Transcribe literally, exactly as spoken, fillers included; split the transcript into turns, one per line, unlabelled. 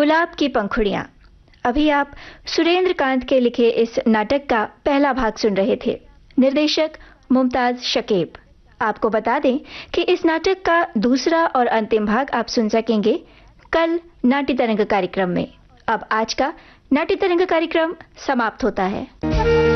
गुलाब की पंखुड़ियाँ। अभी आप सुरेंद्र कांत के लिखे इस नाटक का पहला भाग सुन रहे थे। निर्देशक मुमताज शकीब। आपको बता दें कि इस नाटक का दूसरा और अंतिम भाग आप सुन सकेंगे कल नाट्य तरंग कार्यक्रम में। अब आज का नाट्य तरंग कार्यक्रम समाप्त होता है।